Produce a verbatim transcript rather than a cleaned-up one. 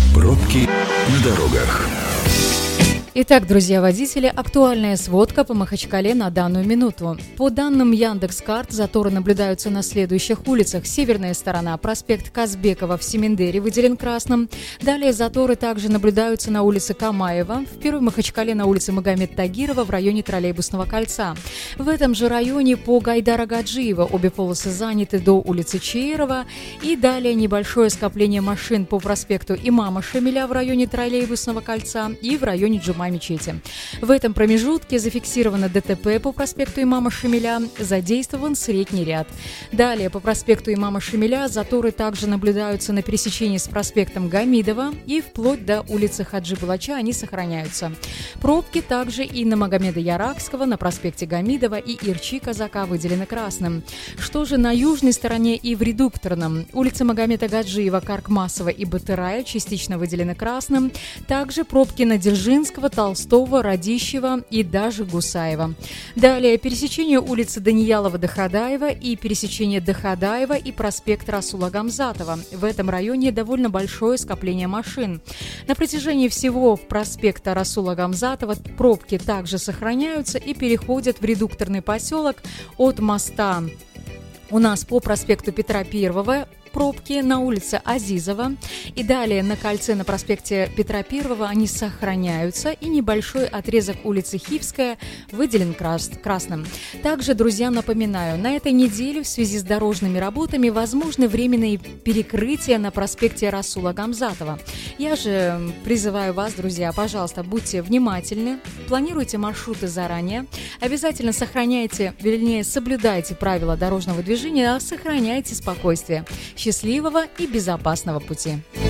Пробки на дорогах. Итак, друзья-водители, актуальная сводка по Махачкале на данную минуту. По данным Яндекс.Карт, заторы наблюдаются на следующих улицах. Северная сторона, проспект Казбекова в Семендере выделен красным. Далее заторы также наблюдаются на улице Камаева. В Первом Махачкале на улице Магомед Тагирова в районе троллейбусного кольца. В этом же районе по Гайдара Гаджиева обе полосы заняты до улицы Чаирова. И далее небольшое скопление машин по проспекту Имама Шамиля в районе троллейбусного кольца и в районе Джума мечети. В этом промежутке зафиксировано ДТП по проспекту Имама Шамиля, задействован средний ряд. Далее по проспекту Имама Шамиля заторы также наблюдаются на пересечении с проспектом Гамидова и вплоть до улицы Хаджи Булача они сохраняются. Пробки также и на Магомеда Яракского, на проспекте Гамидова и Ирчи Казака выделены красным. Что же на южной стороне и в редукторном? Улицы Магомеда Гаджиева, Каркмасова и Батырая частично выделены красным. Также пробки на Дзержинского, Толстого, Радищева и даже Гусаева. Далее пересечение улицы Даниялова-Доходаева и пересечение Доходаева и проспект Расула Гамзатова. В этом районе довольно большое скопление машин. На протяжении всего проспекта Расула Гамзатова пробки также сохраняются и переходят в редукторный поселок от моста. У нас по проспекту Петра Первого пробки на улице Азизова. И далее на кольце на проспекте Петра Первого они сохраняются. И небольшой отрезок улицы Хивская выделен крас- красным. Также, друзья, напоминаю, на этой неделе в связи с дорожными работами возможны временные перекрытия на проспекте Расула Гамзатова. Я же призываю вас, друзья, пожалуйста, будьте внимательны, планируйте маршруты заранее, обязательно сохраняйте, вернее, соблюдайте правила дорожного движения, а сохраняйте спокойствие. Счастливого и безопасного пути!